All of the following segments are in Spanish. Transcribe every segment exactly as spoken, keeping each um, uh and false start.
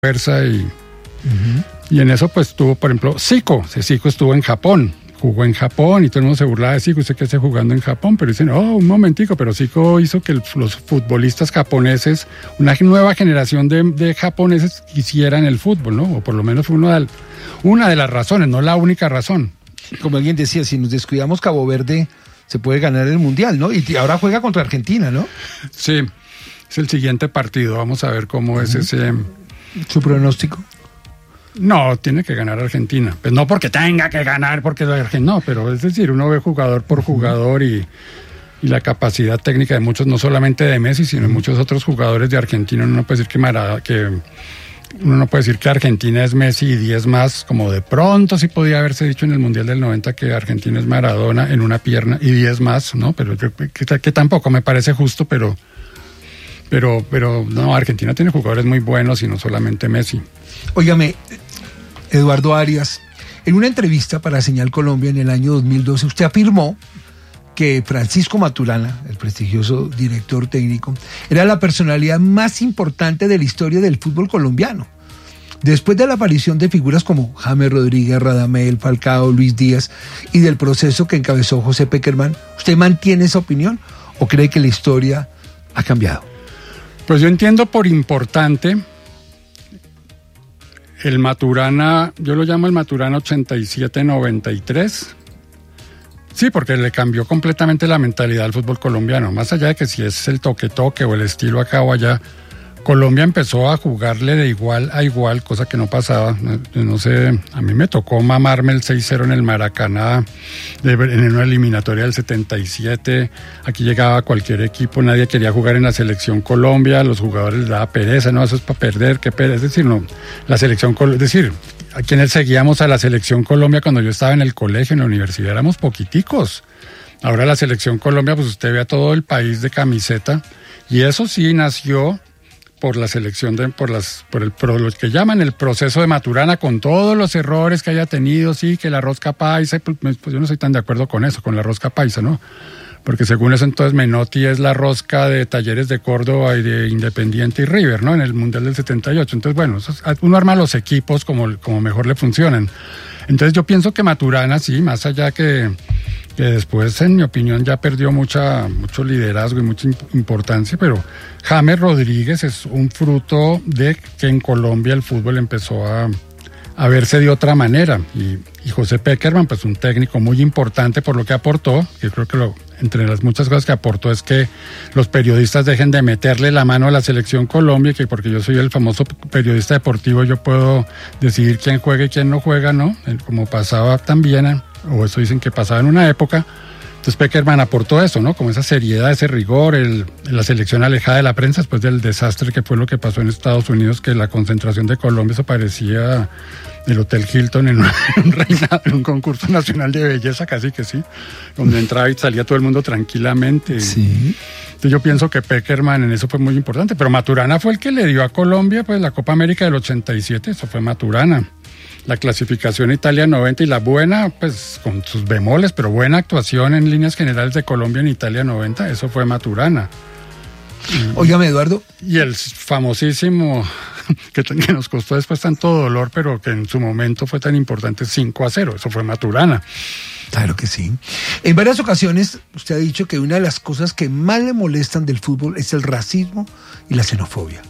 fuerza y, uh-huh. y en eso pues tuvo, por ejemplo, Zico. Zico estuvo en Japón, jugó en Japón y todo el mundo se burlaba de Zico, usted que esté jugando en Japón, pero dicen, oh, un momentico, pero Zico hizo que el, los futbolistas japoneses, una nueva generación de, de japoneses quisieran el fútbol, ¿no? O por lo menos fue una de, una de las razones, no la única razón. Como alguien decía, si nos descuidamos, Cabo Verde se puede ganar el Mundial, ¿no? Y ahora juega contra Argentina, ¿no? Sí, es el siguiente partido, vamos a ver cómo uh-huh. es ese... ¿Su pronóstico? No, tiene que ganar Argentina. Pues no porque tenga que ganar, porque es Argentina, no, pero es decir, uno ve jugador por jugador y, y la capacidad técnica de muchos, no solamente de Messi, sino de muchos otros jugadores de Argentina. Uno no puede decir que, Marada, que uno no puede decir que Argentina es Messi y diez más, como de pronto sí podía haberse dicho en el Mundial del noventa que Argentina es Maradona en una pierna y diez más, ¿no? Pero que, que, que tampoco me parece justo, pero... Pero, pero no, Argentina tiene jugadores muy buenos y no solamente Messi. Óigame, Eduardo Arias, en una entrevista para Señal Colombia en el año dos mil doce, usted afirmó que Francisco Maturana, el prestigioso director técnico, era la personalidad más importante de la historia del fútbol colombiano. Después de la aparición de figuras como James Rodríguez, Radamel, Falcao, Luis Díaz y del proceso que encabezó José Pekerman, ¿usted mantiene esa opinión o cree que la historia ha cambiado? Pues yo entiendo por importante el Maturana, yo lo llamo el Maturana ochenta y siete noventa y tres. Sí, porque le cambió completamente la mentalidad al fútbol colombiano. Más allá de que si es el toque-toque o el estilo acá o allá, Colombia empezó a jugarle de igual a igual, cosa que no pasaba. No, no sé, a mí me tocó mamarme el seis cero en el Maracaná, de, en una eliminatoria del setenta y siete. Aquí llegaba cualquier equipo, nadie quería jugar en la selección Colombia, los jugadores les daba pereza, no, eso es para perder, qué pereza. Es decir, no, la selección, es decir, a quienes seguíamos a la selección Colombia cuando yo estaba en el colegio, en la universidad, éramos poquiticos. Ahora la selección Colombia, pues usted ve a todo el país de camiseta, y eso sí nació por la selección, de, por las, por el por lo que llaman el proceso de Maturana, con todos los errores que haya tenido, sí, que la rosca paisa, pues, pues yo no estoy tan de acuerdo con eso, con la rosca paisa, ¿no? Porque según eso entonces Menotti es la rosca de Talleres de Córdoba y de Independiente y River, ¿no? En el Mundial del setenta y ocho. Entonces, bueno, eso es, uno arma los equipos como, como mejor le funcionan. Entonces yo pienso que Maturana, sí, más allá que... que después, en mi opinión, ya perdió mucha, mucho liderazgo y mucha importancia, pero James Rodríguez es un fruto de que en Colombia el fútbol empezó a, a verse de otra manera, y, y José Pekerman, pues un técnico muy importante por lo que aportó, que creo que lo, entre las muchas cosas que aportó es que los periodistas dejen de meterle la mano a la selección Colombia, que porque yo soy el famoso periodista deportivo, yo puedo decidir quién juega y quién no juega, ¿no? Como pasaba también, o eso dicen que pasaba en una época. Entonces Pekerman aportó eso, ¿no? Como esa seriedad, ese rigor, el, la selección alejada de la prensa después del desastre que fue lo que pasó en Estados Unidos, que la concentración de Colombia, eso parecía el Hotel Hilton en un, en un reinado, en un concurso nacional de belleza, casi que sí, donde entraba y salía todo el mundo tranquilamente. Sí. Entonces yo pienso que Pekerman en eso fue muy importante, pero Maturana fue el que le dio a Colombia pues la Copa América del ochenta y siete, eso fue Maturana. La clasificación a Italia noventa y la buena, pues con sus bemoles, pero buena actuación en líneas generales de Colombia en Italia noventa, eso fue Maturana. Óigame, Eduardo. Y el famosísimo, que, que nos costó después tanto dolor, pero que en su momento fue tan importante, cinco a cero, eso fue Maturana. Claro que sí. En varias ocasiones usted ha dicho que una de las cosas que más le molestan del fútbol es el racismo y la xenofobia.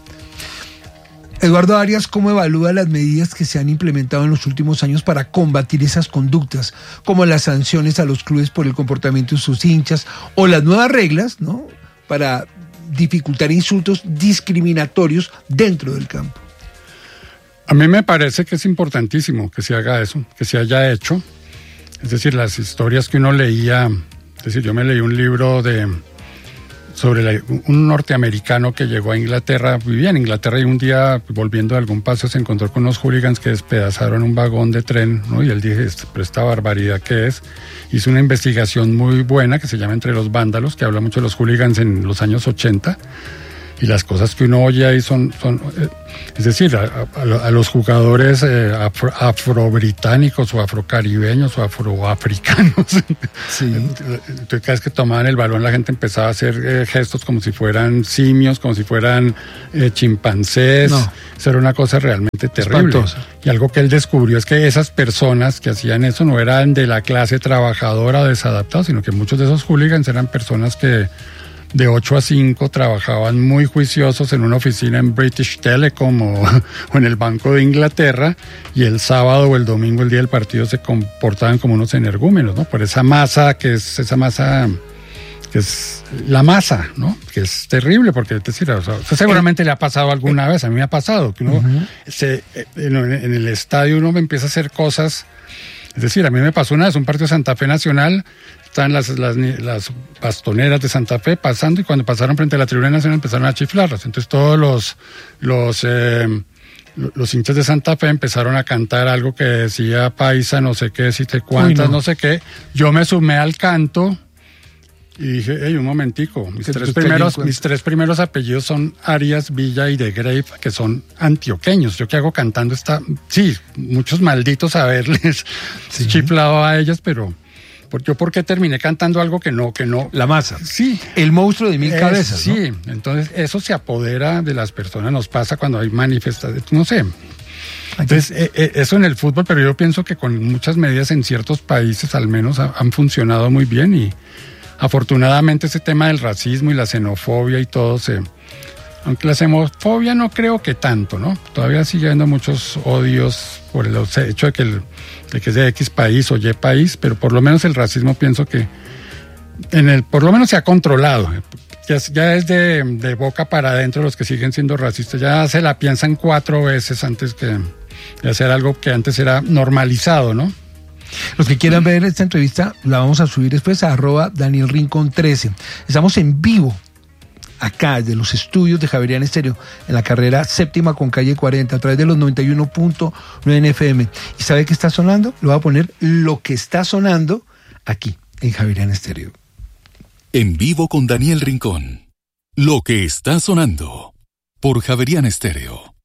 Eduardo Arias, ¿cómo evalúa las medidas que se han implementado en los últimos años para combatir esas conductas, como las sanciones a los clubes por el comportamiento de sus hinchas o las nuevas reglas, ¿no?, para dificultar insultos discriminatorios dentro del campo? A mí me parece que es importantísimo que se haga eso, que se haya hecho. Es decir, las historias que uno leía, es decir, yo me leí un libro de... sobre la, un norteamericano que llegó a Inglaterra, vivía en Inglaterra y un día volviendo de algún paseo se encontró con unos hooligans que despedazaron un vagón de tren, ¿no? Y él dije, pero esta barbaridad ¿qué es? Hizo una investigación muy buena que se llama Entre los Vándalos, que habla mucho de los hooligans en los años ochenta, y las cosas que uno oye ahí son, son eh, es decir, a, a, a los jugadores eh, afro, afrobritánicos o afrocaribeños o afroafricanos, sí. Entonces cada vez que tomaban el balón la gente empezaba a hacer eh, gestos como si fueran simios, como si fueran eh, chimpancés, no. Eso era una cosa realmente terrible. Espantosa. Y algo que él descubrió es que esas personas que hacían eso no eran de la clase trabajadora o desadaptados, sino que muchos de esos hooligans eran personas que de ocho a cinco trabajaban muy juiciosos en una oficina en British Telecom o, o en el Banco de Inglaterra, y el sábado o el domingo, el día del partido, se comportaban como unos energúmenos, ¿no? Por esa masa que es esa masa que es la masa, ¿no? Que es terrible, porque es decir, o sea, seguramente le ha pasado alguna vez, a mí me ha pasado, que uno uh-huh. se, en, en el estadio uno empieza a hacer cosas, es decir, a mí me pasó una vez un partido de Santa Fe Nacional. Están las, las, las bastoneras de Santa Fe pasando, y cuando pasaron frente a la Tribuna Nacional empezaron a chiflarlas. Entonces todos los los eh, los hinchas de Santa Fe empezaron a cantar algo que decía paisa, no sé qué, si te cuántas, no. no sé qué. Yo me sumé al canto y dije, hey, un momentico, mis tres primeros, mis tres primeros apellidos son Arias, Villa y de Grave, que son antioqueños. ¿Yo qué hago cantando esta? Sí, muchos malditos haberles sí. chiflado a ellas, pero yo por qué terminé cantando algo que no, que no. La masa. Sí. El monstruo de mil es, cabezas, sí. ¿no? Entonces eso se apodera de las personas, nos pasa cuando hay manifestaciones, no sé. Entonces eh, eh, eso en el fútbol, pero yo pienso que con muchas medidas en ciertos países al menos ha, han funcionado muy bien, y afortunadamente ese tema del racismo y la xenofobia y todo se... Aunque la xenofobia no creo que tanto, ¿no? Todavía sigue habiendo muchos odios por el hecho de que, el, de que es de X país o Y país, pero por lo menos el racismo pienso que en el, por lo menos se ha controlado. Ya, ya es de, de boca para adentro los que siguen siendo racistas. Ya se la piensan cuatro veces antes que de hacer algo que antes era normalizado, ¿no? Los que quieran ver esta entrevista la vamos a subir después a arroba Daniel Rincón trece. Estamos en vivo acá, desde los estudios de Javerian Estéreo, en la carrera séptima con calle cuarenta, a través de los noventa y uno punto nueve en F M. ¿Y sabe qué está sonando? Le voy a poner lo que está sonando aquí, en Javerian Estéreo. En vivo con Daniel Rincón. Lo que está sonando por Javerian Estéreo.